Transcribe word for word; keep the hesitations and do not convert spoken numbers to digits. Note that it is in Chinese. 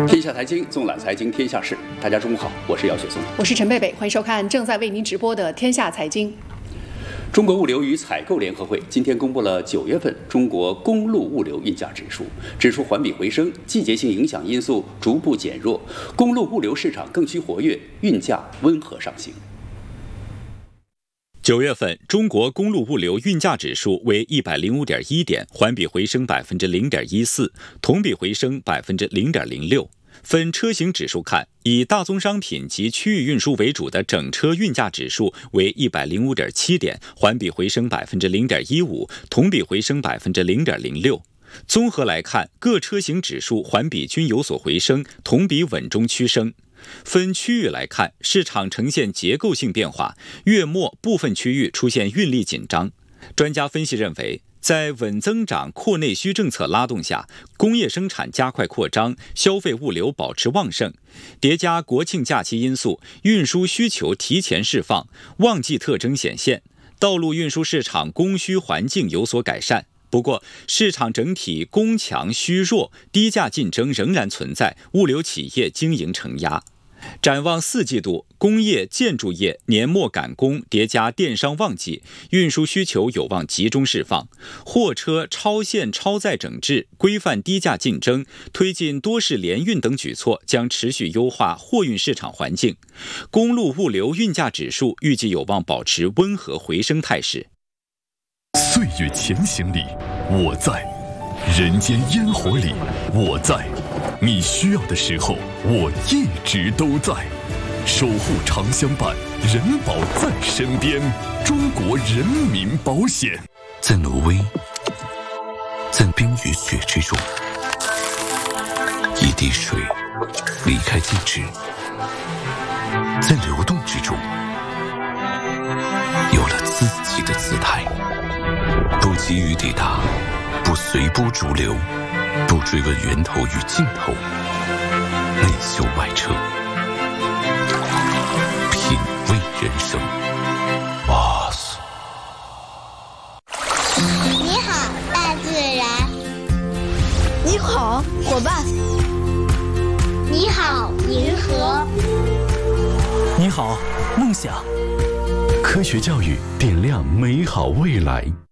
天下财经，纵览财经天下事。大家中午好，我是姚雪松， 我是陈贝贝，欢迎收看正在为您直播的《天下财经》。 中国物流与采购联合会今天公布了九月份中国公路物流运价指数，指数环比回升，季节性影响因素逐步减弱，公路物流市场更趋活跃，运价温和上行。 九月份，中国公路物流运价指数为一百零五点一点，环比回升百分之零点一四，同比回升百分之零点零六。分车型指数看，以大宗商品及区域运输为主的整车运价指数为一百零五点七点，环比回升百分之零点一五，同比回升百分之零点零六。综合来看，各车型指数环比均有所回升，同比稳中趋升。分区域来看，市场呈现结构性变化，月末部分区域出现运力紧张。专家分析认为，在稳增长、扩内需政策拉动下，工业生产加快扩张，消费物流保持旺盛，叠加国庆假期因素，运输需求提前释放，旺季特征显现，道路运输市场供需环境有所改善。不过，市场整体供强需弱，低价竞争仍然存在，物流企业经营承压。展望四季度，工业建筑业年末赶工，叠加电商旺季，运输需求有望集中释放。货车超限超载整治、规范低价竞争、推进多式联运等举措将持续优化货运市场环境。公路物流运价指数预计有望保持温和回升态势。 岁月前行里，我在；人间烟火里，我在。你需要的时候，我一直都在。守护长相伴，人保在身边。中国人民保险。 在挪威，在冰与雪之中，一滴水离开静止，在流动之中，有了自己的姿态。不急于抵达，不随波逐流，不追问源头与尽头，内修外车，品味人生。哇塞！ 你好，大自然。 你好，伙伴。 你好，银河。 你好，梦想。 科学教育点亮美好未来。